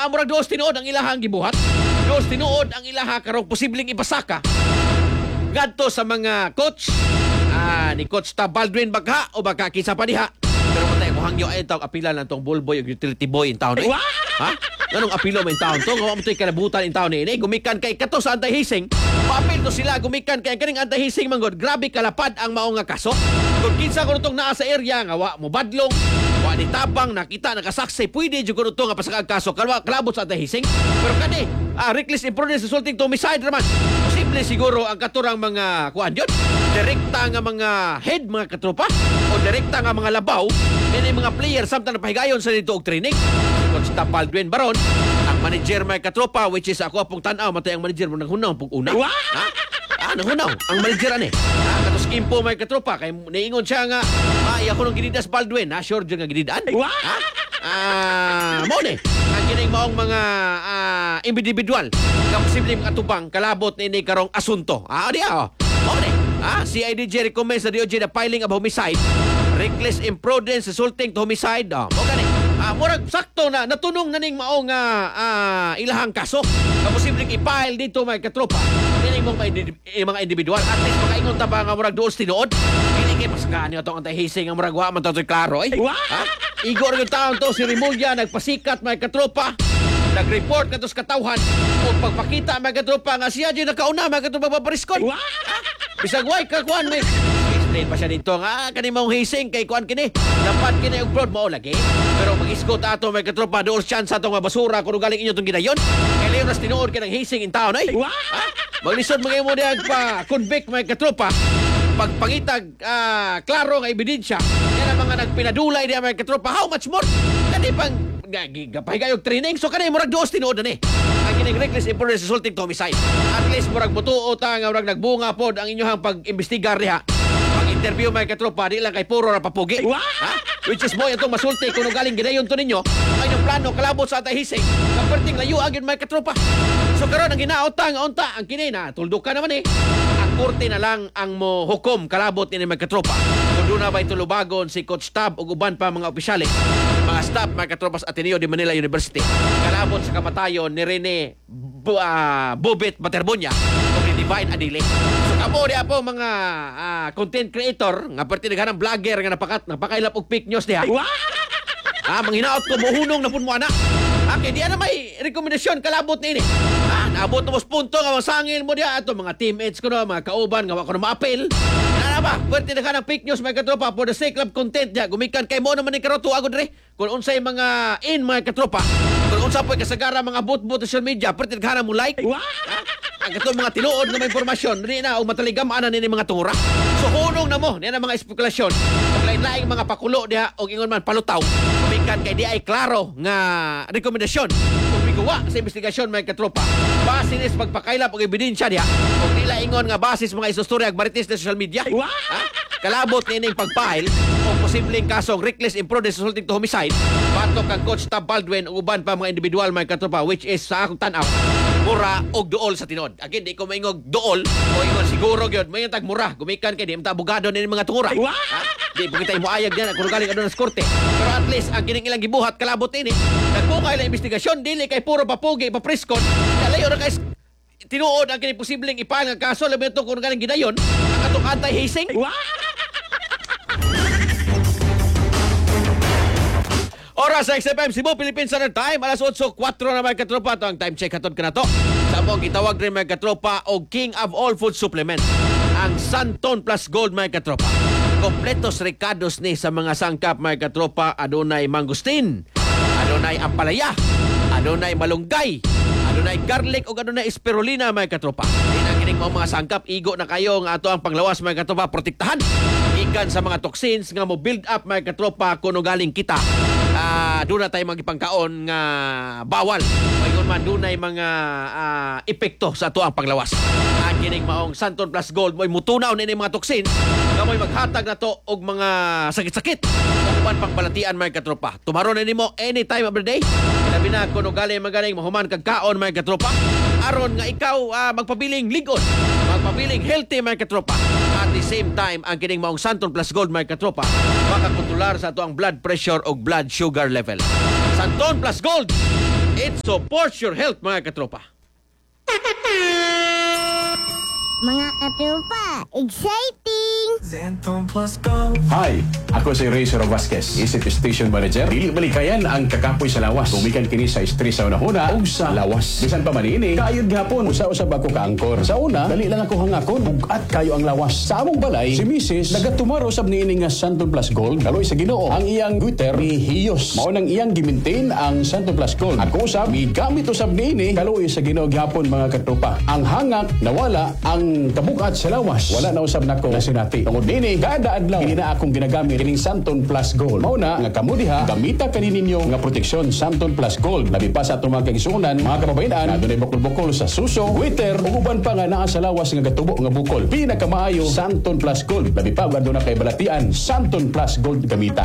murag dos tinuod ang ilahang gibuhat. Dos tinuod ang ilaha karong posibleng ipasaka ngadto sa mga coach. Ni Coach Tab Baldwin Bagha o baka kisa pa diha. Pero matay ko hangyo ay tawag apila lang tong ballboy o utility boy in town. Ha? Anong apilo mo in town to? Kung mo kalabutan in town ni gumikan kay kato sa anti-hising. Papil to sila gumikan kay kaning anti-hising manggod. Grabe kalapad ang mao nga kaso. Kung kinsa ko nitong naa sa area nga wa mo badlong, wa ni tabang nakita nakasaksi, pwede jud ko nito nga pasakag kaso kalabot sa anti-hising. Pero kani reckless imprudence resulting to homicide naman. Posible siguro ang katurang mga kuan yun. Direkta nga mga head mga katropa o direkta nga mga labaw ni mga player samtang napahigayon sa dito og training. Coach Tab Baldwin Baron, ang manager may katropa, which is ako apong tanaw matay ang manager mo nanghunaw pug una. Nanghunaw ang manager ani. Katos kimpo may katropa kay niingon siya nga ako nung ginidas Baldwin, sure jud nga ginidaan. Mo ni ang kining maong mga individual nga posibleng atubang kalabot ni karong asunto. Mo ni CIDG recommends sa DOJ na filing of homicide, reckless imprudence resulting to homicide. Mo gani. Murag sakto na natunong na ning maong ilahang kaso. Na posibleng i-file dito may katropa. Kining mga individual at least makaingon ta ba nga murag duol tinuod. Kini kay pasagaan niyo atong anti-hising ang murag wa man to klaro Igor yung taon to si Rimulya nagpasikat may katropa. Nag-report katos katawhan o pagpakita may katropa nga siya dyan nakauna may katropa papariskon. Bisag way kakuan may explain pa siya dito nga kanimang hising kay kuan kini dapat kini og fraud mao lagi pero mag-iskot ato may katropa dool chance ato nga basura kung galing inyo tong ginayon kay leonas tinuod ka ng hising in town maglisod mga mo diag pa convict may katropa pagpangitag klaro nga ebidensya yan ang mga nagpinadulay diya may katropa how much more kani pang gapahigayog training so kanay murag duos tinuod ani ang kining reckless imprudence resulting to homicide at least murag mutuo ta nga murag nagbunga pod ang inyong pag-imbestigar diha pag-interview may katropa di lang kay puro ra papugi which is mo itong masulti kung galing gidayon to ninyo ay yung plano kalabot sa atahising kaperting layo agad may katropa so karon ang ginaot ta nga unta ang kini na tuldukan naman ang korte na lang ang mo hukom kalabot ni may katropa kung doon na ba itulubagon si Coach Tab o uban pa mga opisyales mga staff mga katropa sa Ateneo de Manila University kalabot sa kamatayon ni Rene Bobet Baterbonya o ni Divine Adile so kamo diya po mga content creator nga perti naghanang vlogger nga napakailap og fake news diha manghinaot ko mohunong na pun mo anak kay diya na may rekomendasyon kalabot ni ini naabot na mos punto nga masangil mo diya ato mga teammates ko na mga kauban nga wako na maapil ba perti naghanang fake news mga katropa for the sake of content diya gumikan kay mo naman ni karoto agad re kung unsay mga mga katropa kung unsa po'y kasagara mga bot-bot social media perti naghanang mo like ang katong mga tinuod nga may impormasyon rin na o mataligamaan na nini mga tungura so hunong na mo niya na mga espekulasyon o lain-laing mga pakulo diha o ingon man palutaw gumikan kay di ay klaro nga rekomendasyon kung bigawa sa investigasyon mga katropa basis nis pagpakailap og ebidensya diha o nila ingon nga basis mga isustorya ag marites na social media kalabot nining pagpahil o posibleng kasong reckless imprudence resulting to homicide batok kang Coach Tab Baldwin o uban pa mga individual mga katropa which is sa akong tanaw mura og duol sa tinod again di ko maingog duol o ingon siguro gyud may tag mura gumikan kay di mata abogado ni mga tungura di kita imuayag diyan kung galing aduna sa korte pero at least ang kining ilang gibuhat kalabot ini nagbukay lang investigasyon dili kay puro papugi papriskon kalayo ra kay tinuod ang kining posibleng ipahal nga kaso labi to kung galing gidayon ang atong anti-hazing Oras sa XFM Cebu, Philippine Standard Time, alas 8:04 na may katropa. Ito ang time check hatod ka na to. Sa mong gitawag rin may katropa o King of All Food Supplement. Ang Santon Plus Gold may katropa. Kompletos ricados ni sa mga sangkap may katropa. Adunay mangustin, adunay ampalaya, adunay malunggay, adunay garlic o adunay spirulina may katropa. Kining mga sangkap, igo na kayo nga ato ang panglawas may katropa, protektahan ikan sa mga toxins nga mo build up may katropa kuno galing kita. Doon na tayo magipangkaon nga bawal. Mayroon man doon na mga epekto sa ato ang panglawas. Ang kining maong Santon Plus Gold mo'y mutunaw na mga toxins nga mo'y maghatag na to og mga sakit-sakit. Kung pangbalatian may katropa. Tumaro na nimo anytime of the day. Sinabi na kuno galing magaling mahuman kagkaon may katropa. Aron nga ikaw magpabiling ligon, magpabiling healthy may katropa. At the same time, ang kining maong Santon Plus Gold may katropa makakontrolar sa ato ang blood pressure o blood sugar level. Santon Plus Gold It supports your health, mga katropa. Mga katropa, exciting! Zenton Plus Go. Hi, ako si Razor Vasquez, isip station manager. Dili malikayan ang kakapoy sa lawas. Gumikan kini sa stress sa unahuna ug sa lawas. Bisan pa man ini, kaayod gihapon usa-usab ako kaangkor. Sa una, dali lang ako hangakon, bugat kayo ang lawas. Sa among balay, si Mrs. nagatumaro sab niini nga Santon Plus Gold. Kaloy sa Ginoo, ang iyang Twitter ni Hiyos. Mao nang iyang gimaintain ang Santon Plus Gold. Ako usab migamit usab niini kaloy sa Ginoo gihapon, mga katropa. Ang hangak nawala, ang kabugat sa lawas wala na usab nako na sinati. Tungod nini, kada adlaw kini na akong ginagamit kining Santon Plus Gold. Mao na nga kamo diha gamita kani ninyo nga proteksyon Santon Plus Gold. Labi pa sa atong mga kaigsuonan, mga kababayan, na dunay bukol-bukol sa suso, Twitter ug uban pa nga naa sa lawas nga gatubo nga bukol. Pinakamaayo Santon Plus Gold. Labi pa aduna kay balatian, Santon Plus Gold gamita.